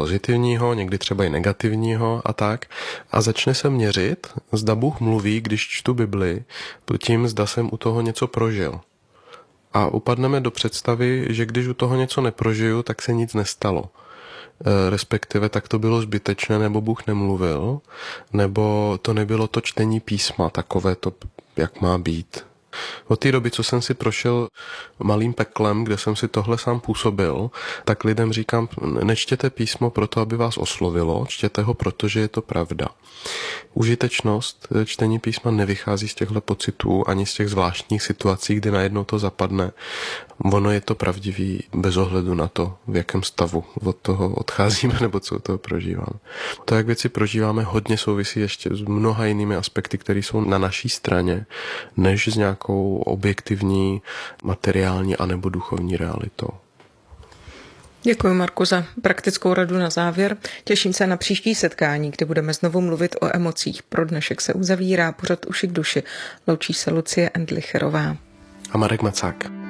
pozitivního, někdy třeba i negativního a tak. A začne se měřit, zda Bůh mluví, když čtu Bibli, tím, zda jsem u toho něco prožil. A upadneme do představy, že když u toho něco neprožiju, tak se nic nestalo. Respektive tak to bylo zbytečné, nebo Bůh nemluvil, nebo to nebylo to čtení písma, takové to, jak má být. Od té doby, co jsem si prošel malým peklem, kde jsem si tohle sám působil, tak lidem říkám, nečtěte písmo proto, aby vás oslovilo, čtěte ho, protože je to pravda. Užitečnost čtení písma nevychází z těchto pocitů ani z těch zvláštních situací, kdy najednou to zapadne. Ono je to pravdivý bez ohledu na to, v jakém stavu od toho odcházíme nebo co od toho prožíváme. To, jak věci prožíváme, hodně souvisí ještě s mnoha jinými aspekty, které jsou na naší straně, než s nějakou objektivní, materiální anebo duchovní realitou. Děkuji, Marku, za praktickou radu na závěr. Těším se na příští setkání, kde budeme znovu mluvit o emocích. Pro dnešek se uzavírá pořad Uši k duši. Loučí se Lucie Endlicherová A Marek Macák.